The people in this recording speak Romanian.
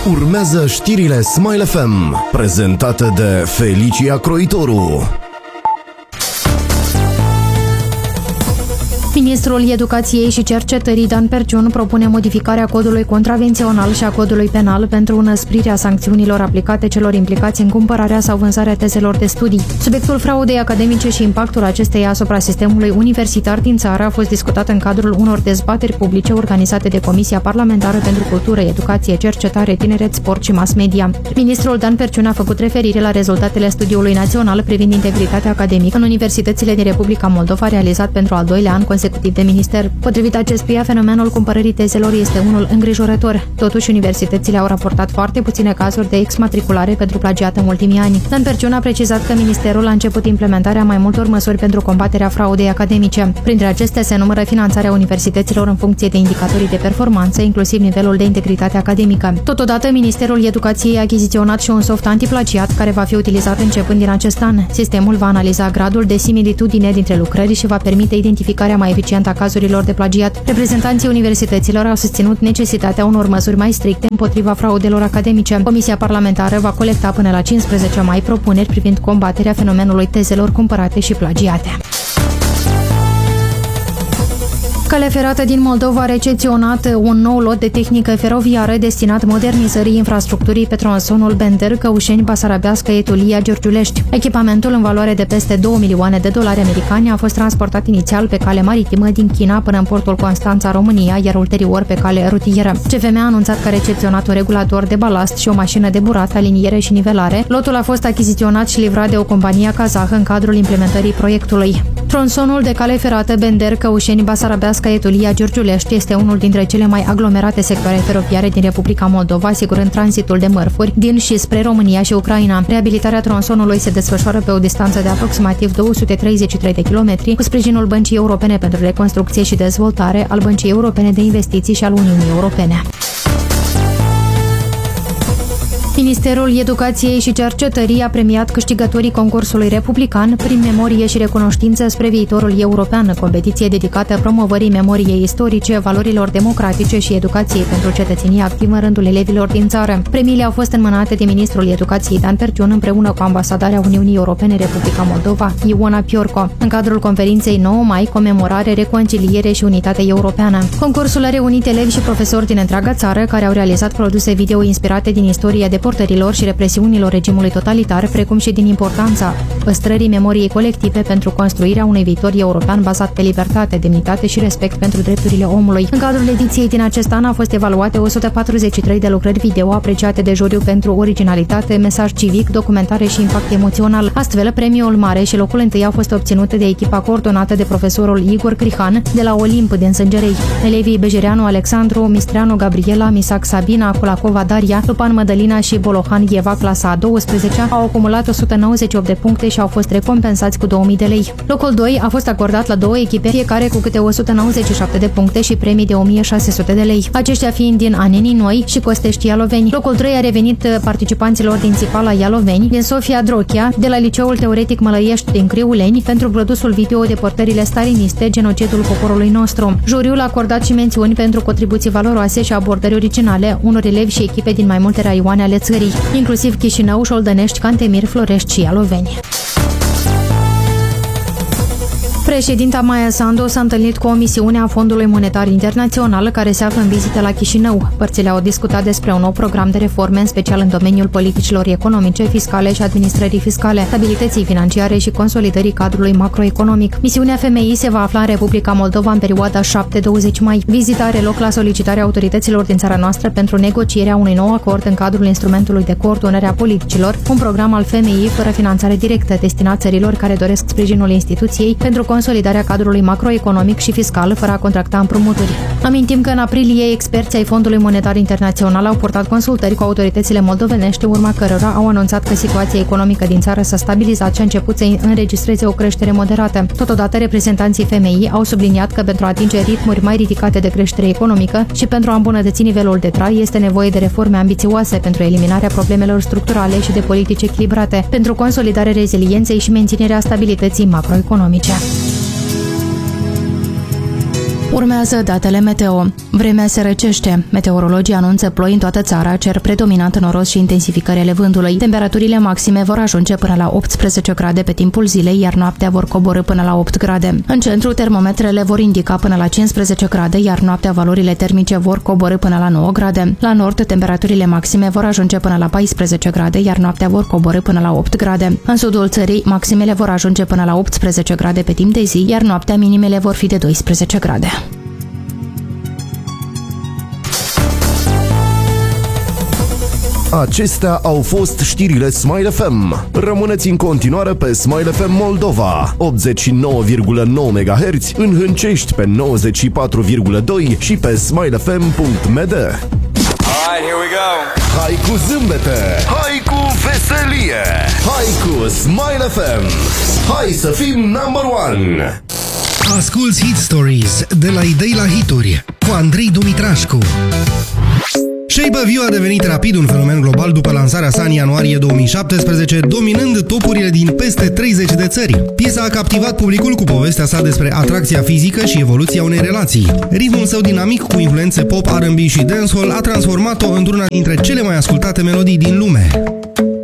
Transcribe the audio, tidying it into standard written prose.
Urmează știrile Smile FM, prezentate de Felicia Croitoru. Ministrul Educației și Cercetării Dan Perciun propune modificarea codului contravențional și a codului penal pentru înăsprirea sancțiunilor aplicate celor implicați în cumpărarea sau vânzarea tezelor de studii. Subiectul fraudei academice și impactul acesteia asupra sistemului universitar din țară a fost discutat în cadrul unor dezbateri publice organizate de Comisia Parlamentară pentru Cultură, Educație, Cercetare, Tineret, Sport și Mass Media. Ministrul Dan Perciun a făcut referire la rezultatele studiului național privind integritatea academică în universitățile din Republica Moldova, realizat pentru al doilea an consecutiv de minister. Potrivit acestuia, fenomenul cumpărării tezelor este unul îngrijorător. Totuși, universitățile au raportat foarte puține cazuri de exmatriculare pentru plagiat în ultimii ani. Dan Perciun a precizat că ministerul a început implementarea mai multor măsuri pentru combaterea fraudei academice. Printre acestea se numără finanțarea universităților în funcție de indicatorii de performanță, inclusiv nivelul de integritate academică. Totodată, Ministerul Educației a achiziționat și un soft antiplagiat care va fi utilizat începând din acest an. Sistemul va analiza gradul de similitudine dintre lucrări și va permite identificarea mai eficientă a cazurilor de plagiat. Reprezentanții universităților au susținut necesitatea unor măsuri mai stricte împotriva fraudelor academice. Comisia parlamentară va colecta până la 15 mai propuneri privind combaterea fenomenului tezelor cumpărate și plagiate. Calea ferată din Moldova a recepționat un nou lot de tehnică feroviară destinat modernizării infrastructurii pe tronsonul Bender-Căușeni-Basarabeasca-Etulia-Giurgiulești. Echipamentul, în valoare de peste $2 milioane americani, a fost transportat inițial pe cale maritimă din China până în portul Constanța, România, iar ulterior pe cale rutieră. CFM a anunțat că a recepționat un regulator de balast și o mașină de burat, aliniere și nivelare. Lotul a fost achiziționat și livrat de o companie kazahă în cadrul implementării proiectului. Tronsonul de cale ferată Bender-Căușeni-Basarabeasca-Etulia-Giurgiulești este unul dintre cele mai aglomerate sectoare feroviare din Republica Moldova, asigurând tranzitul de mărfuri din și spre România și Ucraina. Reabilitarea tronsonului se desfășoară pe o distanță de aproximativ 233 de kilometri, cu sprijinul Băncii Europene pentru Reconstrucție și Dezvoltare, al Băncii Europene de Investiții și al Uniunii Europene. Ministerul Educației și Cercetării a premiat câștigătorii concursului republican prin memorie și recunoștință spre viitorul european, competiție dedicată promovării memoriei istorice, valorilor democratice și educației pentru cetățenie activă în rândul elevilor din țară. Premiile au fost înmânate de Ministrul Educației Dan Perciun împreună cu ambasadarea Uniunii Europene Republica Moldova, Iona Piorco, în cadrul conferinței 9 mai, comemorare, reconciliere și unitate europeană. Concursul a reunit elevi și profesori din întreaga țară care au realizat produse video inspirate din istoria deportărilor și represiunilor regimului totalitar, precum și din importanța păstrării memoriei colective pentru construirea unui viitor european bazat pe libertate, demnitate și respect pentru drepturile omului. În cadrul ediției din acest an au fost evaluate 143 de lucrări video apreciate de juriu pentru originalitate, mesaj civic, documentare și impact emoțional. Astfel, premiul mare și locul întâi au fost obținute de echipa coordonată de profesorul Igor Crihan de la Olimp din Sângerei. Elevii Bejereanu Alexandru, Mistreanu Gabriela, Misac Sabina, Kulakova Daria, Lupan Mădălina și Bolohan Gheva, clasa a 12, au acumulat 198 de puncte și au fost recompensați cu 2000 de lei. Locul 2 a fost acordat la două echipe, fiecare cu câte 197 de puncte și premii de 1600 de lei, aceștia fiind din Anenii Noi și Costești Ialoveni. Locul 3 a revenit participanților din Țipala Ialoveni, din Sofia Drochia, de la Liceul Teoretic Mălăiești din Criuleni, pentru produsul video Deportările staliniste, genocidul poporului nostru. Juriul a acordat și mențiuni pentru contribuții valoroase și abordări originale unor elevi și echipe din mai multe raioane ale țării, inclusiv Chișinău, Șoldănești, Cantemir, Florești și Ialoveni. Președinta Maia Sandu s-a întâlnit cu o misiune a Fondului Monetar Internațional care se află în vizită la Chișinău. Părțile au discutat despre un nou program de reforme, în special în domeniul politicilor economice, fiscale și administrării fiscale, stabilității financiare și consolidării cadrului macroeconomic. Misiunea FMI se va afla în Republica Moldova în perioada 7-20 mai. Vizita are loc la solicitarea autorităților din țara noastră pentru negocierea unui nou acord în cadrul instrumentului de coordonare a politicilor, un program al FMI fără finanțare directă destinat țărilor care doresc sprijinul instituției pentru consolidarea cadrului macroeconomic și fiscal fără a contracta împrumuturi. Amintim că în aprilie experții ai Fondului Monetar Internațional au purtat consultări cu autoritățile moldovenești, urma cărora au anunțat că situația economică din țară s-a stabilizat și a început să înregistreze o creștere moderată. Totodată, reprezentanții FMI au subliniat că pentru a atinge ritmuri mai ridicate de creștere economică și pentru a îmbunătăți nivelul de trai este nevoie de reforme ambițioase pentru eliminarea problemelor structurale și de politici echilibrate, pentru consolidarea rezilienței și menținerea stabilității macroeconomice. Urmează datele meteo. Vremea se răcește. Meteorologii anunță ploi în toată țara, cer predominant noros și intensificări ale vântului. Temperaturile maxime vor ajunge până la 18 grade pe timpul zilei, iar noaptea vor coborî până la 8 grade. În centru, termometrele vor indica până la 15 grade, iar noaptea valorile termice vor coborî până la 9 grade. La nord, temperaturile maxime vor ajunge până la 14 grade, iar noaptea vor coborî până la 8 grade. În sudul țării, maximele vor ajunge până la 18 grade pe timp de zi, iar noaptea minimele vor fi de 12 grade. Acestea au fost știrile Smile FM. Rămâneți în continuare pe Smile FM Moldova, 89,9 MHz, în Hâncești pe 94,2 și pe smilefm.md. Alright, here we go. Hai cu zâmbete, hai cu veselie, hai cu Smile FM. Hai să fim number one. Asculți Hit Stories de la idei la hituri cu Andrei Dumitrașcu. Shape of You a devenit rapid un fenomen global după lansarea sa în ianuarie 2017, dominând topurile din peste 30 de țări. Piesa a captivat publicul cu povestea sa despre atracția fizică și evoluția unei relații. Ritmul său dinamic cu influențe pop, R&B și dancehall a transformat-o într-una dintre cele mai ascultate melodii din lume.